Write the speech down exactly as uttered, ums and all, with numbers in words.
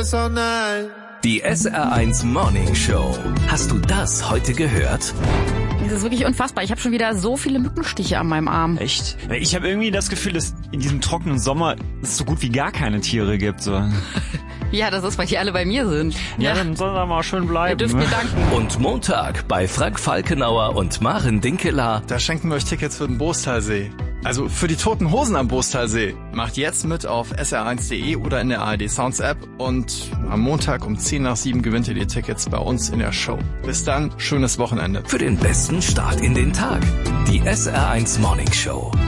this all night. Die S R eins Morning Show. Hast du das heute gehört? Das ist wirklich unfassbar. Ich habe schon wieder so viele Mückenstiche an meinem Arm. Echt? Ich habe irgendwie das Gefühl, dass in diesem trockenen Sommer es so gut wie gar keine Tiere gibt. So. Ja, das ist, weil die alle bei mir sind. Ja, ja. Dann soll er mal schön bleiben. Ihr dürft mir danken. Und Montag bei Frank Falkenauer und Maren Dinkeler. Da schenken wir euch Tickets für den Boostalsee. Also für die Toten Hosen am Boostalsee. Macht jetzt mit auf S R eins punkt de oder in der A R D Sounds App. Und am Montag um zehn nach sieben gewinnt ihr die Tickets bei uns in der Show. Bis dann, schönes Wochenende. Für den besten Start in den Tag. Die S R eins Morning Show.